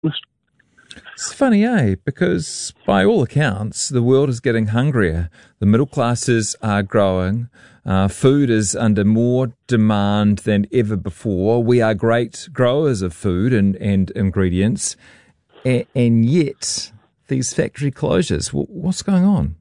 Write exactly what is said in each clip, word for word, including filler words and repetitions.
honest. It's funny, eh? Because by all accounts, the world is getting hungrier. The middle classes are growing. Uh, food is under more demand than ever before. We are great growers of food and, and ingredients. A- and yet, these factory closures, w- what's going on?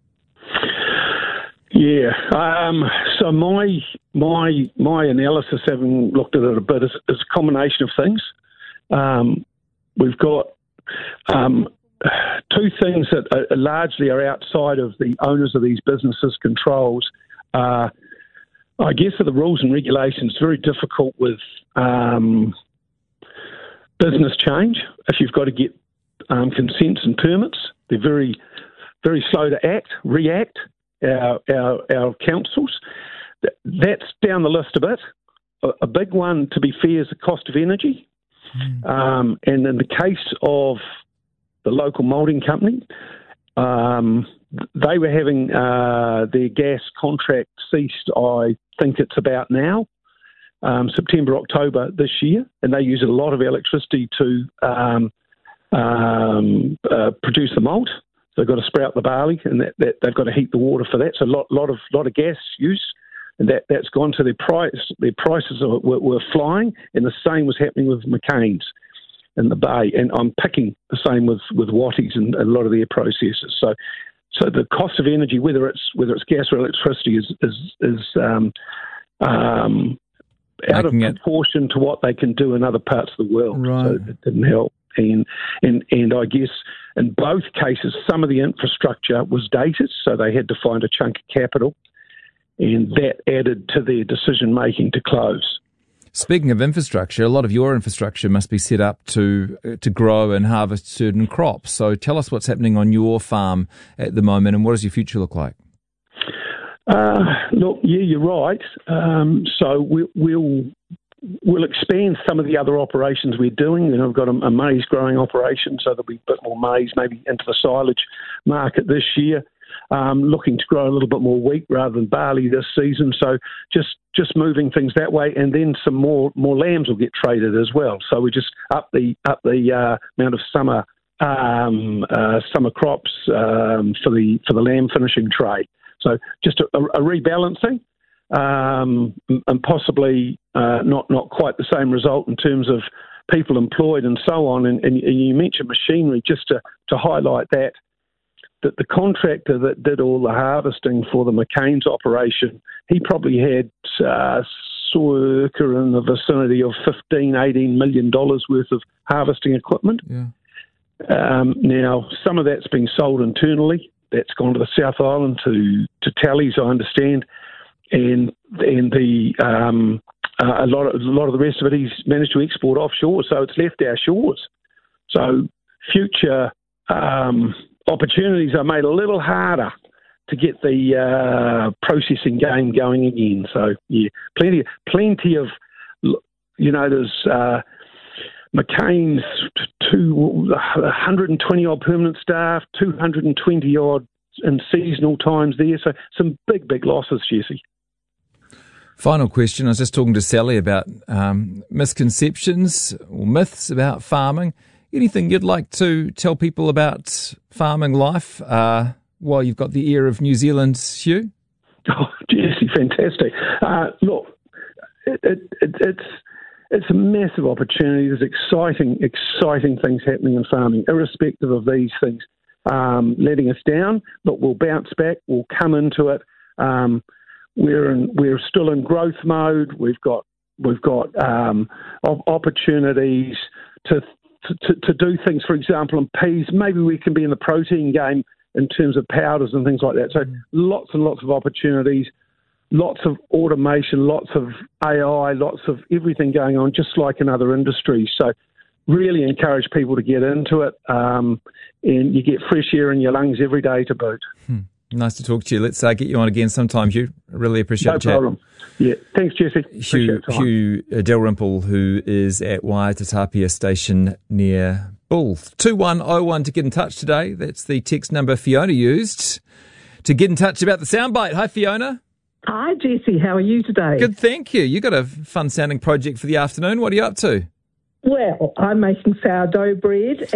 Yeah. Um, so my my my analysis, having looked at it a bit, is, is a combination of things. Um, we've got um, two things that are, largely are outside of the owners of these businesses' controls. Uh, I guess are the rules and regulations. Very difficult with um, business change. If you've got to get um, consents and permits, they're very very slow to act, react. Our, our our councils. That's down the list a bit. A, a big one, to be fair, is the cost of energy. Mm. Um, and in the case of the local moulding company, um, they were having uh, their gas contract ceased, I think it's about now, um, September, October this year, and they use a lot of electricity to um, um, uh, produce the mould. They've got to sprout the barley, and that, that they've got to heat the water for that. So a lot, lot of lot of gas use, and that, that's gone to their price. Their prices are, were, were flying, and the same was happening with McCain's in the Bay. And I'm picking the same with with Watties and a lot of their processes. So, so the cost of energy, whether it's whether it's gas or electricity, is is is um, um, out of proportion to what they can do in other parts of the world. Right. So it didn't help. And, and and I guess in both cases, some of the infrastructure was dated, so they had to find a chunk of capital, and that added to their decision-making to close. Speaking of infrastructure, a lot of your infrastructure must be set up to to grow and harvest certain crops. So tell us what's happening on your farm at the moment, and what does your future look like? Uh, look, yeah, you're right. Um, so we, we'll... We'll expand some of the other operations we're doing. You know, we've got a, a maize growing operation, so there'll be a bit more maize maybe into the silage market this year. Um, looking to grow a little bit more wheat rather than barley this season. So just just moving things that way, and then some more more lambs will get traded as well. So we just up the up the uh, amount of summer um, uh, summer crops um, for the for the lamb finishing trade. So just a, a rebalancing. Um, and possibly uh, not not quite the same result in terms of people employed and so on. And, and you mentioned machinery, just to, to highlight that, that the contractor that did all the harvesting for the McCain's operation, he probably had uh, circa in the vicinity of fifteen, eighteen million dollars worth of harvesting equipment. Yeah. Um, now, some of that's been sold internally. That's gone to the South Island to, to Tallies, I understand. And and the um, uh, a lot of a lot of the rest of it he's managed to export offshore, so it's left our shores. So future um, opportunities are made a little harder to get the uh, processing game going again. So yeah, plenty plenty of you know there's uh, McCain's two one hundred twenty odd permanent staff, two hundred twenty odd in seasonal times there. So some big big losses, Jesse. Final question. I was just talking to Sally about um, misconceptions or myths about farming. Anything you'd like to tell people about farming life uh, while you've got the ear of New Zealand, Hugh? Oh, Jesse, fantastic. Uh, look, it, it, it, it's it's a massive opportunity. There's exciting, exciting things happening in farming, irrespective of these things um, letting us down, but we'll bounce back. We'll come into it. Um, We're in, we're still in growth mode. We've got we've got um, opportunities to, to to do things. For example, in peas, maybe we can be in the protein game in terms of powders and things like that. So lots and lots of opportunities, lots of automation, lots of A I, lots of everything going on, just like in other industries. So really encourage people to get into it, um, and you get fresh air in your lungs every day to boot. Hmm. Nice to talk to you. Let's uh, get you on again sometime, Hugh. I really appreciate it. No problem. Yeah. Thanks, Jesse. Hugh, Hugh uh, Dalrymple, who is at Waitatapia Station near Bull. two one oh one to get in touch today. That's the text number Fiona used to get in touch about the soundbite. Hi, Fiona. Hi, Jesse. How are you today? Good, thank you. You got a fun-sounding project for the afternoon. What are you up to? Well, I'm making sourdough bread.